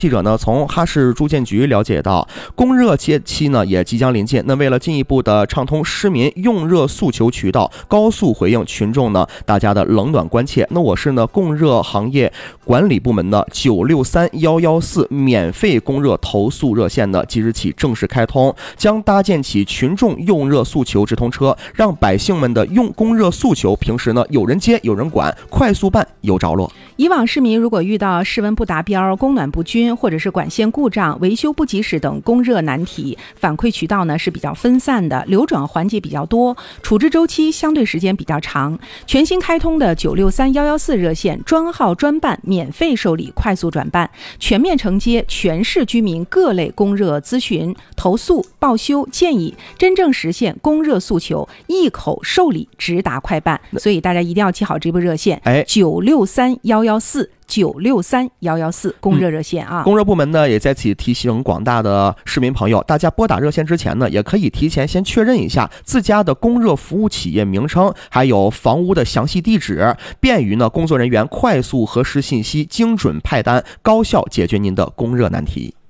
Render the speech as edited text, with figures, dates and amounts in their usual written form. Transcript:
记者呢从哈市住建局了解到，供热期呢也即将临近。那为了进一步的畅通市民用热诉求渠道，高速回应群众呢大家的冷暖关切，那我市呢供热行业管理部门的963-114免费供热投诉热线呢即日起正式开通，将搭建起群众用热诉求直通车，让百姓们的供热诉求平时呢有人接有人管，快速办有着落。 以往市民如果遇到室温不达标、供暖不均，或者是管线故障、维修不及时等供热难题，反馈渠道呢是比较分散的，流转环节比较多，处置周期相对时间比较长。全新开通的963-114热线，专号专办，免费受理，快速转办，全面承接全市居民各类供热咨询、投诉、报修、建议，真正实现供热诉求一口受理，直达快办。所以大家一定要记好这部热线，963-114供热热线啊。 供热部门呢也在此提醒广大的市民朋友，大家拨打热线之前呢，也可以提前先确认一下自家的供热服务企业名称，还有房屋的详细地址，便于呢工作人员快速核实信息，精准派单，高效解决您的供热难题。